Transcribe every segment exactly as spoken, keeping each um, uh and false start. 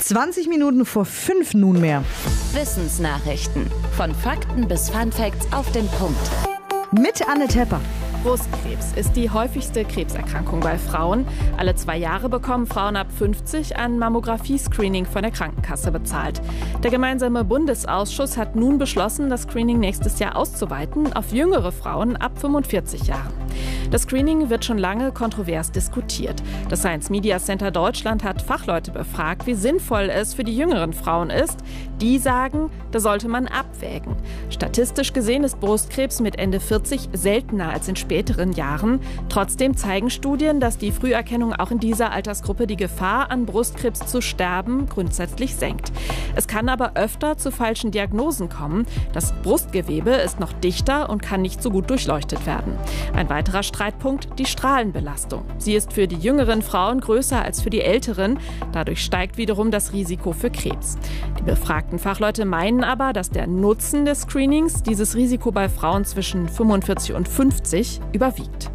zwanzig Minuten vor fünf nunmehr. Wissensnachrichten. Von Fakten bis Funfacts auf den Punkt. Mit Anne Tepper. Brustkrebs ist die häufigste Krebserkrankung bei Frauen. Alle zwei Jahre bekommen Frauen ab fünfzig ein Mammographie-Screening von der Krankenkasse bezahlt. Der gemeinsame Bundesausschuss hat nun beschlossen, das Screening nächstes Jahr auszuweiten auf jüngere Frauen ab fünfundvierzig Jahren. Das Screening wird schon lange kontrovers diskutiert. Das Science Media Center Deutschland hat Fachleute befragt, wie sinnvoll es für die jüngeren Frauen ist. Die sagen, da sollte man abwägen. Statistisch gesehen ist Brustkrebs mit Ende vierzig seltener als in späteren Jahren. Trotzdem zeigen Studien, dass die Früherkennung auch in dieser Altersgruppe die Gefahr, an Brustkrebs zu sterben, grundsätzlich senkt. Es kann aber öfter zu falschen Diagnosen kommen. Das Brustgewebe ist noch dichter und kann nicht so gut durchleuchtet werden. Ein weiterer Streitpunkt, die Strahlenbelastung. Sie ist für die jüngeren Frauen größer als für die älteren. Dadurch steigt wiederum das Risiko für Krebs. Die befragten Fachleute meinen aber, dass der Nutzen des Screenings dieses Risiko bei Frauen zwischen fünfundvierzig und fünfzig überwiegt.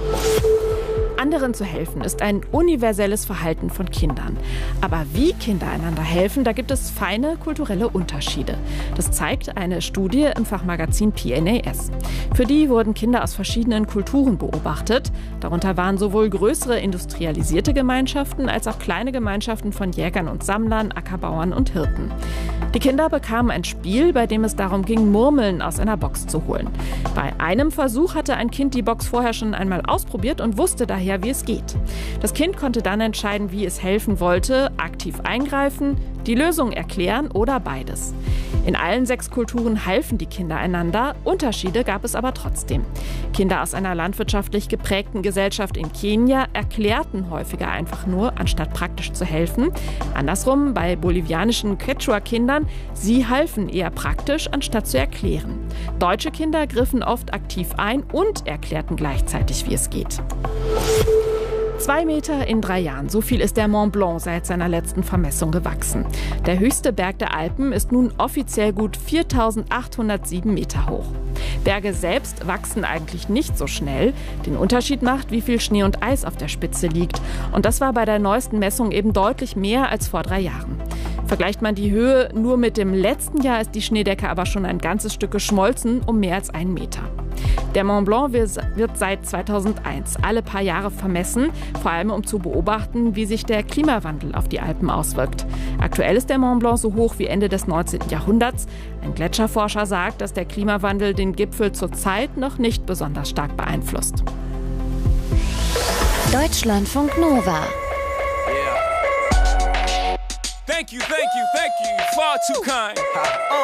Anderen zu helfen ist ein universelles Verhalten von Kindern. Aber wie Kinder einander helfen, da gibt es feine kulturelle Unterschiede. Das zeigt eine Studie im Fachmagazin P N A S. Für die wurden Kinder aus verschiedenen Kulturen beobachtet. Darunter waren sowohl größere industrialisierte Gemeinschaften als auch kleine Gemeinschaften von Jägern und Sammlern, Ackerbauern und Hirten. Die Kinder bekamen ein Spiel, bei dem es darum ging, Murmeln aus einer Box zu holen. Bei einem Versuch hatte ein Kind die Box vorher schon einmal ausprobiert und wusste daher, wie es geht. Das Kind konnte dann entscheiden, wie es helfen wollte, aktiv eingreifen, die Lösung erklären oder beides. In allen sechs Kulturen halfen die Kinder einander, Unterschiede gab es aber trotzdem. Kinder aus einer landwirtschaftlich geprägten Gesellschaft in Kenia erklärten häufiger einfach nur, anstatt praktisch zu helfen. Andersrum bei bolivianischen Quechua-Kindern, sie halfen eher praktisch, anstatt zu erklären. Deutsche Kinder griffen oft aktiv ein und erklärten gleichzeitig, wie es geht. Zwei Meter in drei Jahren, so viel ist der Mont Blanc seit seiner letzten Vermessung gewachsen. Der höchste Berg der Alpen ist nun offiziell gut viertausendachthundertsieben Meter hoch. Berge selbst wachsen eigentlich nicht so schnell. Den Unterschied macht, wie viel Schnee und Eis auf der Spitze liegt. Und das war bei der neuesten Messung eben deutlich mehr als vor drei Jahren. Vergleicht man die Höhe nur mit dem letzten Jahr, ist die Schneedecke aber schon ein ganzes Stück geschmolzen, um mehr als einen Meter. Der Mont Blanc wird seit zweitausendeins alle paar Jahre vermessen, vor allem um zu beobachten, wie sich der Klimawandel auf die Alpen auswirkt. Aktuell ist der Mont Blanc so hoch wie Ende des neunzehnten Jahrhunderts. Ein Gletscherforscher sagt, dass der Klimawandel den Gipfel zurzeit noch nicht besonders stark beeinflusst. Deutschlandfunk Nova. Thank you, thank you, thank you. Far too kind.